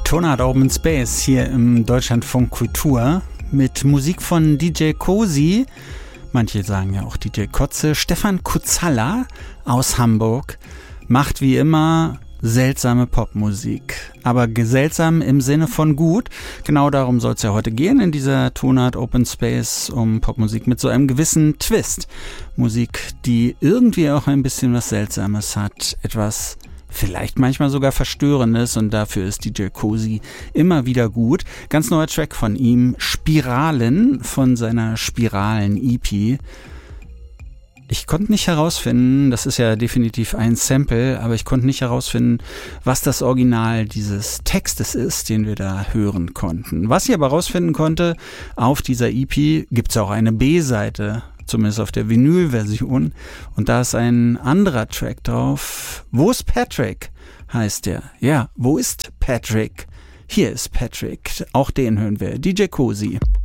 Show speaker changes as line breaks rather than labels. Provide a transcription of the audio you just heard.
Tonart Open Space hier im Deutschlandfunk Kultur mit Musik von DJ Cozy, manche sagen ja auch DJ Kotze. Stefan Kutzalla aus Hamburg macht wie immer seltsame Popmusik, aber seltsam im Sinne von gut. Genau darum soll es ja heute gehen in dieser Tonart Open Space, um Popmusik mit so einem gewissen Twist. Musik, die irgendwie auch ein bisschen was Seltsames hat, etwas vielleicht manchmal sogar Verstörendes, und dafür ist DJ Cozy immer wieder gut. Ganz neuer Track von ihm, Spiralen, von seiner Spiralen-EP. Ich konnte nicht herausfinden, das ist ja definitiv ein Sample, aber ich konnte nicht herausfinden, was das Original dieses Textes ist, den wir da hören konnten. Was ich aber herausfinden konnte, auf dieser EP gibt es auch eine B-Seite, zumindest auf der Vinyl-Version, und da ist ein anderer Track drauf. Wo ist Patrick? Heißt der. Ja, wo ist Patrick? Hier ist Patrick. Auch den hören wir. DJ Cozy.